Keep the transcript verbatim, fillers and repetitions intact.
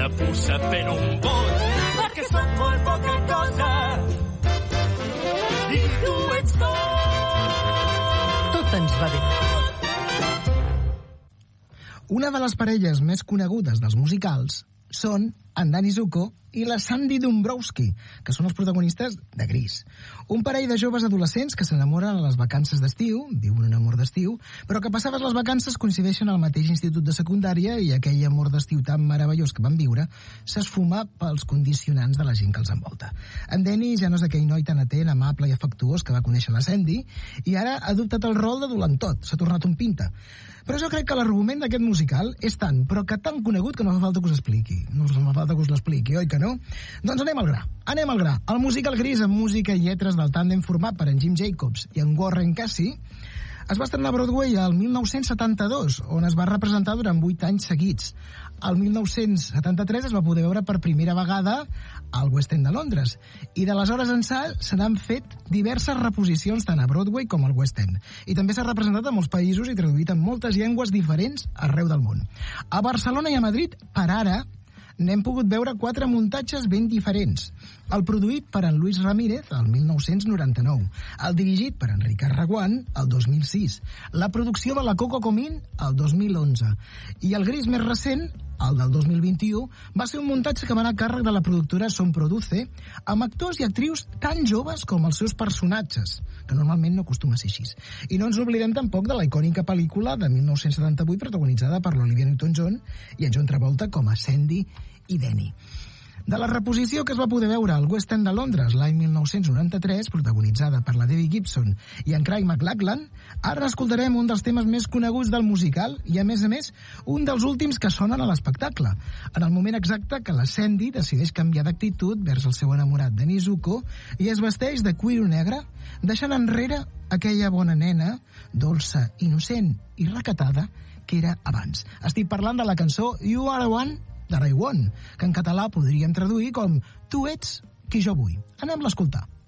una puça fent un bot, perquè som molt poca cosa i tu ets tot. Tot ens va bé. Una de les parelles més conegudes dels musicals són en Danny Zuko i la Sandy Dombrowski, que són els protagonistes de Grease. Un parell de joves adolescents que s'enamoren a les vacances d'estiu, viuen un amor d'estiu, però que passades les vacances coincideixen al mateix institut de secundària i aquell amor d'estiu tan meravellós que van viure s'esfuma pels condicionants de la gent que els envolta. En Danny ja no és aquell noi tan atent, amable i afectuós que va conèixer la Sandy i ara ha adoptat el rol de dolentot, s'ha tornat un pinta. Però jo crec que l'argument d'aquest musical és tant, però que tan conegut que no fa falta que us expliqui. No fa falta que us l'expliqui, oi que no? Doncs anem al gra, anem al gra. El musical Grease, amb música i lletres del tàndem format per en Jim Jacobs i en Warren Cassie, es va estrenar a Broadway el mil nou-cents setanta-dos, on es va representar durant vuit anys seguits. El mil nou-cents setanta-tres es va poder veure per primera vegada al West End de Londres, i d'aleshores ençà se n'han fet diverses reposicions tant a Broadway com al West End. I també s'ha representat a molts països i traduït en moltes llengües diferents arreu del món. A Barcelona i a Madrid, per ara, n'hem pogut veure quatre muntatges ben diferents. El produït per en Luis Ramírez, el mil nou-cents noranta-nou. El dirigit per en Ricard Reguant, el dos mil sis. La producció de la Coco Comín, el dos mil onze. I el Grease més recent, el del dos mil vint-i-u, va ser un muntatge que va anar a càrrec de la productora Son Produce, amb actors i actrius tan joves com els seus personatges, que normalment no acostuma a ser així. I no ens oblidem tampoc de la icònica pel·lícula de mil nou-cents setanta-vuit protagonitzada per l'Olivia Newton-John i en John Travolta com a Sandy i Danny. De la reposició que es va poder veure al West End de Londres l'any mil nou-cents noranta-tres, protagonitzada per la Debbie Gibson i en Craig McLachlan, ara escoltarem un dels temes més coneguts del musical i, a més a més, un dels últims que sonen a l'espectacle, en el moment exacte que la Sandy decideix canviar d'actitud vers el seu enamorat Danny Zuko i es vesteix de cuiro negre, deixant enrere aquella bona nena, dolça, innocent i recatada que era abans. Estic parlant de la cançó You Are One de Ray One, que en català podríem traduir com Tu ets qui jo vull. Anem-la a escoltar.